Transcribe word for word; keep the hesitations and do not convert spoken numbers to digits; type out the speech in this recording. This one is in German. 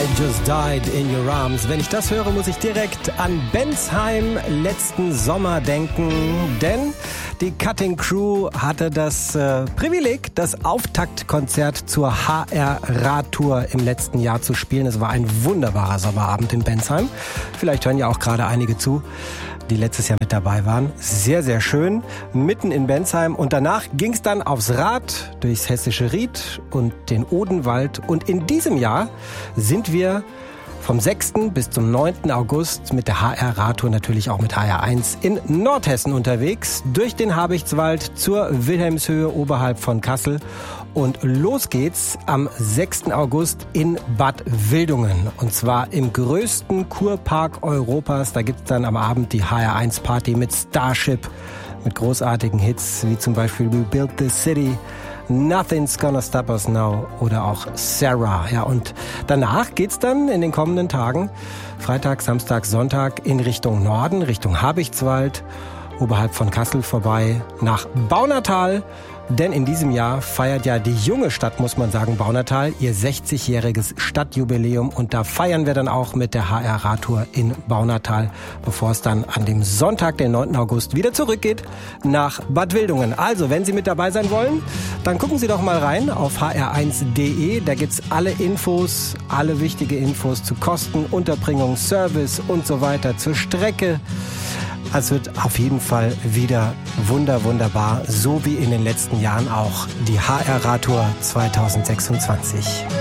Just Died in Your Arms. Wenn ich das höre, muss ich direkt an Bensheim letzten Sommer denken, denn die Cutting Crew hatte das äh, Privileg, das Auftaktkonzert zur H R Radtour im letzten Jahr zu spielen. Es war ein wunderbarer Sommerabend in Bensheim. Vielleicht hören ja auch gerade einige zu, die letztes Jahr mit dabei waren. Sehr, sehr schön, mitten in Bensheim. Und danach ging es dann aufs Rad durchs hessische Ried und den Odenwald. Und in diesem Jahr sind wir vom sechsten bis zum neunten August mit der H R Radtour, natürlich auch mit H R eins, in Nordhessen unterwegs, durch den Habichtswald zur Wilhelmshöhe oberhalb von Kassel. Und los geht's am sechsten August in Bad Wildungen. Und zwar im größten Kurpark Europas. Da gibt's dann am Abend die H R eins Party mit Starship, mit großartigen Hits wie zum Beispiel We Built This City, Nothing's Gonna Stop Us Now oder auch Sarah. Ja, und danach geht's dann in den kommenden Tagen, Freitag, Samstag, Sonntag, in Richtung Norden, Richtung Habichtswald, oberhalb von Kassel vorbei, nach Baunatal. Denn in diesem Jahr feiert ja die junge Stadt, muss man sagen, Baunatal, ihr sechzigjähriges Stadtjubiläum. Und da feiern wir dann auch mit der H R Radtour in Baunatal, bevor es dann an dem Sonntag, den neunten August, wieder zurückgeht nach Bad Wildungen. Also, wenn Sie mit dabei sein wollen, dann gucken Sie doch mal rein auf h r eins punkt d e. Da gibt's alle Infos, alle wichtige Infos zu Kosten, Unterbringung, Service und so weiter, zur Strecke. Es wird auf jeden Fall wieder wunder, wunderbar, so wie in den letzten Jahren auch die H R Radtour zwanzig sechsundzwanzig.